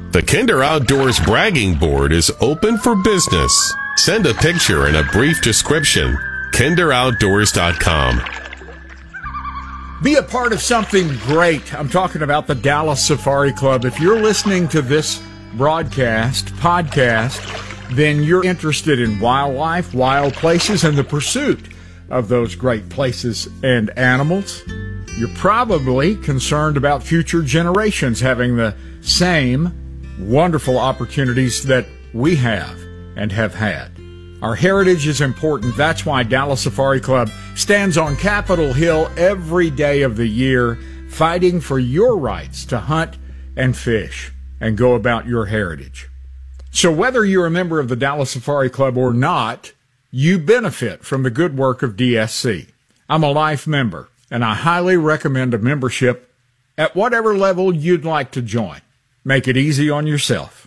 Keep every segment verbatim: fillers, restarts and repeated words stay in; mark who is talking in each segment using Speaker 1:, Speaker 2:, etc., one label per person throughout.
Speaker 1: The Kinder Outdoors bragging board is open for business. Send a picture and a brief description. kinder outdoors dot com.
Speaker 2: Be a part of something great. I'm talking about the Dallas Safari Club. If you're listening to this broadcast, podcast, then you're interested in wildlife, wild places, and the pursuit of those great places and animals. You're probably concerned about future generations having the same wonderful opportunities that we have and have had. Our heritage is important. That's why Dallas Safari Club stands on Capitol Hill every day of the year, fighting for your rights to hunt and fish and go about your heritage. So whether you're a member of the Dallas Safari Club or not, you benefit from the good work of D S C. I'm a life member, and I highly recommend a membership at whatever level you'd like to join. Make it easy on yourself.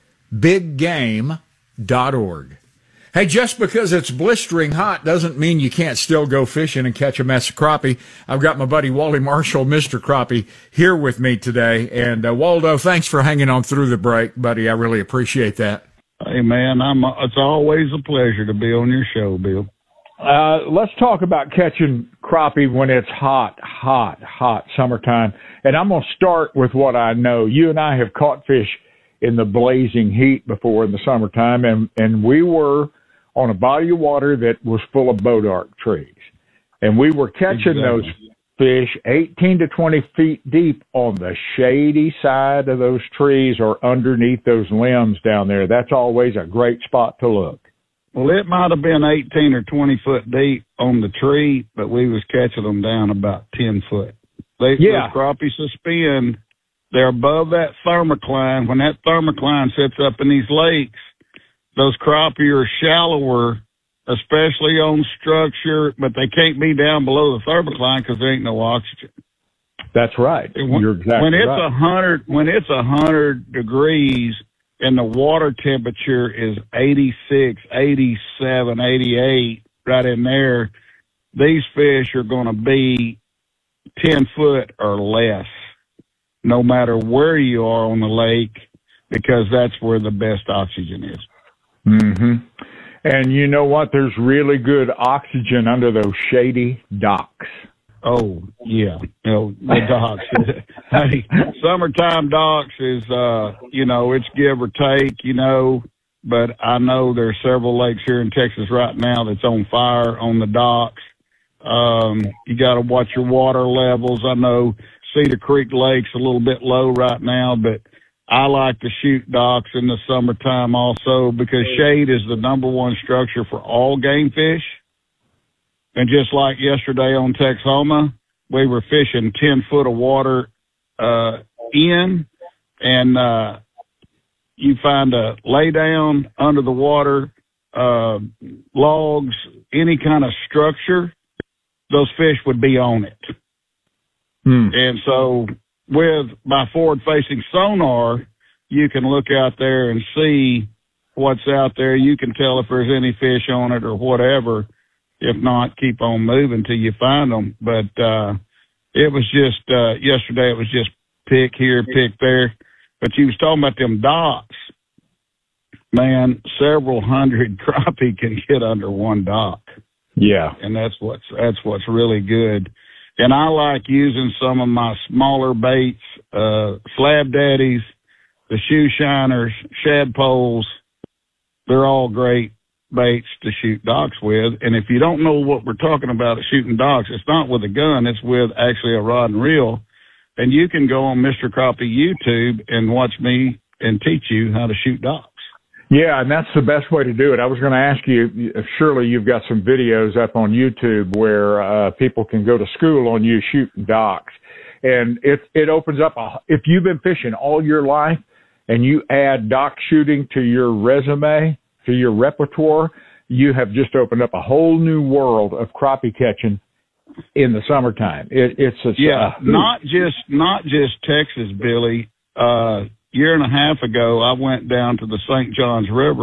Speaker 2: big game dot org. Hey, just because it's blistering hot doesn't mean you can't still go fishing and catch a mess of crappie. I've got my buddy Wally Marshall, Mister Crappie, here with me today. And uh, Waldo, thanks for hanging on through the break, buddy. I really appreciate that.
Speaker 3: Hey, man, I'm, it's always a pleasure to be on your show, Bill.
Speaker 2: Uh, let's talk about catching crappie when it's hot, hot, hot summertime. And I'm going to start with what I know. You and I have caught fish in the blazing heat before in the summertime, and, and we were on a body of water that was full of bodark trees. And we were catching exactly. those fish eighteen to twenty feet deep on the shady side of those trees or underneath those limbs down there. That's always a great spot to look.
Speaker 3: Well, it might have been eighteen or twenty foot deep on the tree, but we was catching them down about ten foot. They,
Speaker 2: yeah.
Speaker 3: Those crappie suspend. They're above that thermocline. When that thermocline sits up in these lakes, those crappie are shallower, especially on structure, but they can't be down below the thermocline because there ain't no oxygen.
Speaker 2: That's right.
Speaker 3: When,
Speaker 2: You're exactly
Speaker 3: when it's
Speaker 2: right.
Speaker 3: a hundred, when it's a hundred degrees and the water temperature is eighty-six, eighty-seven, eighty-eight, right in there, these fish are going to be ten foot or less, no matter where you are on the lake, because that's where the best oxygen is.
Speaker 2: Mm-hmm. And you know what? There's really good oxygen under those shady docks.
Speaker 3: Oh, yeah. You know, the docks. Hey, summertime docks is, uh, you know, it's give or take, you know, but I know there's several lakes here in Texas right now that's on fire on the docks. Um, you got to watch your water levels. I know Cedar Creek Lake's a little bit low right now, but I like to shoot docks in the summertime also because shade is the number one structure for all game fish. And just like yesterday on Texoma, we were fishing ten foot of water uh, in, and uh, you find a lay down under the water, uh, logs, any kind of structure, those fish would be on it. Hmm. And so with my forward-facing sonar, you can look out there and see what's out there. You can tell if there's any fish on it or whatever. If not, keep on moving till you find them. But uh, it was just uh, yesterday. It was just pick here, pick there. But you was talking about them docks. Man, several hundred crappie can get under one dock.
Speaker 2: Yeah,
Speaker 3: and that's what's that's what's really good. And I like using some of my smaller baits, uh, slab daddies, the shoe shiners, shad poles. They're all great baits to shoot docks with. And if you don't know what we're talking about at shooting docks, it's not with a gun. It's with actually a rod and reel. And you can go on Mister Crappie YouTube and watch me and teach you how to shoot docks.
Speaker 2: Yeah, and that's the best way to do it. I was going to ask you, surely you've got some videos up on YouTube where uh, people can go to school on you shooting docks. And it, it opens up, a, if you've been fishing all your life and you add dock shooting to your resume, to your repertoire, you have just opened up a whole new world of crappie catching in the summertime. It, it's a,
Speaker 3: yeah,
Speaker 2: uh,
Speaker 3: not just not just Texas, Billy. Uh, year and a half ago, I went down to the Saint Johns River